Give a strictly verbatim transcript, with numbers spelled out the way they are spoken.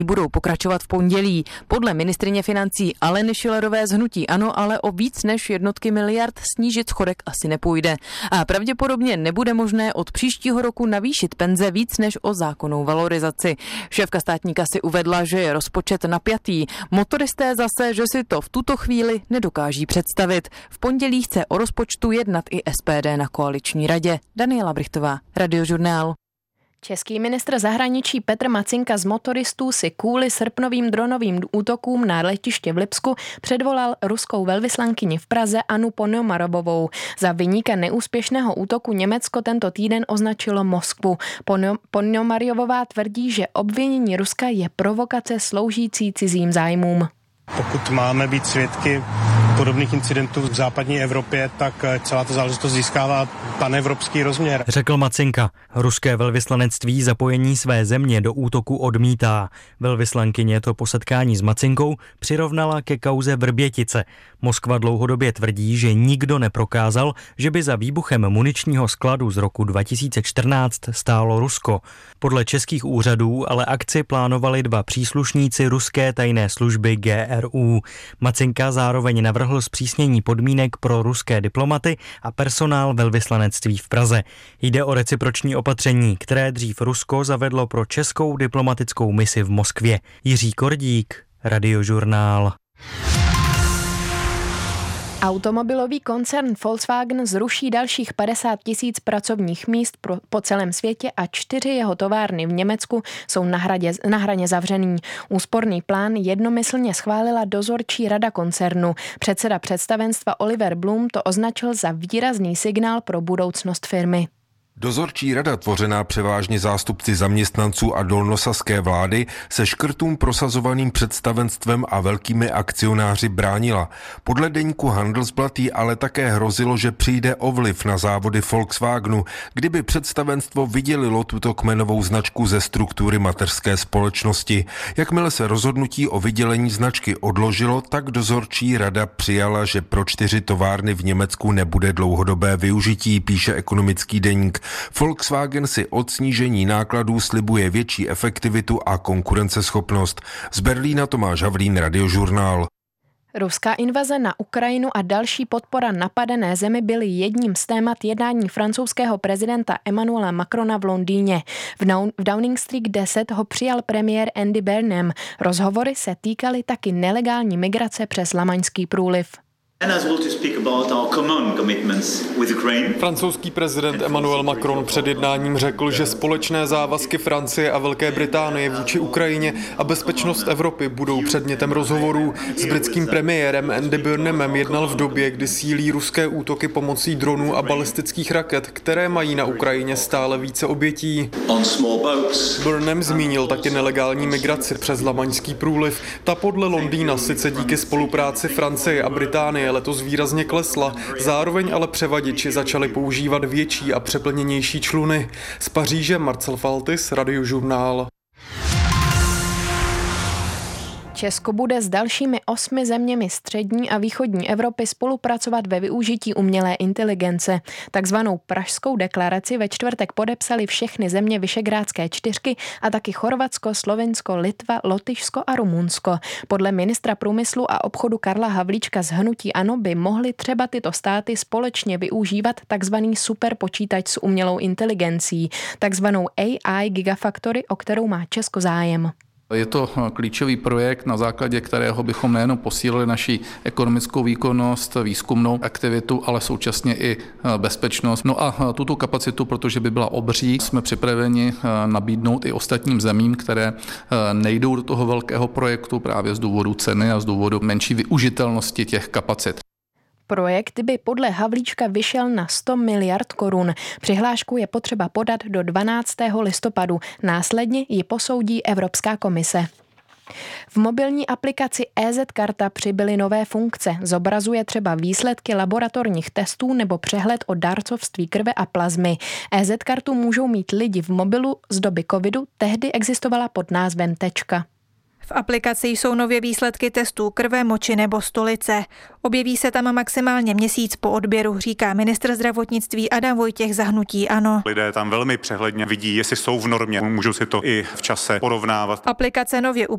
budou pokračovat v pondělí. Podle ministryně financí Aleny Schillerové z hnutí ANO ale o víc než jednotky miliard snížit schodek asi nepůjde. A pravděpodobně nebude možné od příštího roku navýšit penze víc než o zákonnou valorizaci. Šéfka státní kasy uvedla, že je rozpočet napjatý. Motoristé zase, že si to v tuto chvíli nedokáží představit. V pondělí chce o rozpočtu jednat i S P D na koaliční radě. Daniela Brichtová, Radiožurnál. Český ministr zahraničí Petr Macinka z motoristů si kvůli srpnovým dronovým útokům na letiště v Lipsku předvolal ruskou velvyslankyni v Praze Annu Ponomarovovou. Za viníka neúspěšného útoku Německo tento týden označilo Moskvu. Ponomarovová tvrdí, že obvinění Ruska je provokace sloužící cizím zájmům. Pokud máme být svědky podobných incidentů v západní Evropě, tak celá ta záležitost získává panevropský rozměr. Řekl Macinka. Ruské velvyslanectví zapojení své země do útoku odmítá. Velvyslankyně to po setkání s Macinkou přirovnala ke kauze Vrbětice. Moskva dlouhodobě tvrdí, že nikdo neprokázal, že by za výbuchem muničního skladu z roku dva tisíce čtrnáct stálo Rusko. Podle českých úřadů ale akci plánovali dva příslušníci ruské tajné služby G R U. Macinka zároveň navrhl zpřísnění podmínek pro ruské diplomaty a personál velvyslanectví v Praze. Jde o reciproční opatření, které dřív Rusko zavedlo pro českou diplomatickou misi v Moskvě. Jiří Kordík, Radiožurnál. Automobilový koncern Volkswagen zruší dalších padesát tisíc pracovních míst pro, po celém světě a čtyři jeho továrny v Německu jsou na, hradě, na hraně zavřený. Úsporný plán jednomyslně schválila dozorčí rada koncernu. Předseda představenstva Oliver Blum to označil za výrazný signál pro budoucnost firmy. Dozorčí rada, tvořená převážně zástupci zaměstnanců a dolnosaské vlády, se škrtům prosazovaným představenstvem a velkými akcionáři bránila. Podle deníku Handelsblatt jí ale také hrozilo, že přijde o vliv na závody Volkswagenu, kdyby představenstvo vydělilo tuto kmenovou značku ze struktury mateřské společnosti. Jakmile se rozhodnutí o vydělení značky odložilo, tak dozorčí rada přijala, že pro čtyři továrny v Německu nebude dlouhodobé využití, píše ekonomický deník. Volkswagen si od snížení nákladů slibuje větší efektivitu a konkurenceschopnost. Z Berlína Tomáš Havlín, Radiožurnál. Ruská invaze na Ukrajinu a další podpora napadené zemi byly jedním z témat jednání francouzského prezidenta Emmanuela Macrona v Londýně. V, Down- v Downing Street deset ho přijal premiér Andy Burnham. Rozhovory se týkaly taky nelegální migrace přes Lamaňský průliv. Francouzský prezident Emmanuel Macron před jednáním řekl, že společné závazky Francie a Velké Británie vůči Ukrajině a bezpečnost Evropy budou předmětem rozhovorů. S britským premiérem Andy Burnhamem jednal v době, kdy sílí ruské útoky pomocí dronů a balistických raket, které mají na Ukrajině stále více obětí. Burnham zmínil taky nelegální migraci přes Lamaňský průliv. Ta podle Londýna sice díky spolupráci Francie a Británie letos výrazně klesla, zároveň ale převaděči začali používat větší a přeplněnější čluny. Z Paříže Marcel Faltis, Radiožurnál. Česko bude s dalšími osmi zeměmi střední a východní Evropy spolupracovat ve využití umělé inteligence. Takzvanou Pražskou deklaraci ve čtvrtek podepsali všechny země Visegrádské čtyřky a taky Chorvatsko, Slovinsko, Litva, Lotyšsko a Rumunsko. Podle ministra průmyslu a obchodu Karla Havlíčka z hnutí ANO by mohly třeba tyto státy společně využívat takzvaný superpočítač s umělou inteligencí, takzvanou A I Gigafactory, o kterou má Česko zájem. Je to klíčový projekt, na základě kterého bychom nejenom posílili naši ekonomickou výkonnost, výzkumnou aktivitu, ale současně i bezpečnost. No a tuto kapacitu, protože by byla obří, jsme připraveni nabídnout i ostatním zemím, které nejdou do toho velkého projektu právě z důvodu ceny a z důvodu menší využitelnosti těch kapacit. Projekt by podle Havlíčka vyšel na sto miliard korun. Přihlášku je potřeba podat do dvanáctého listopadu. Následně ji posoudí Evropská komise. V mobilní aplikaci E Z karta přibyly nové funkce. Zobrazuje třeba výsledky laboratorních testů nebo přehled o dárcovství krve a plazmy. E Z kartu můžou mít lidi v mobilu z doby covidu, tehdy existovala pod názvem Tečka. V aplikaci jsou nově výsledky testů krve, moči nebo stolice. Objeví se tam maximálně měsíc po odběru, říká ministr zdravotnictví Adam Vojtěch za hnutí ANO. Lidé tam velmi přehledně vidí, jestli jsou v normě, můžou si to i v čase porovnávat. Aplikace nově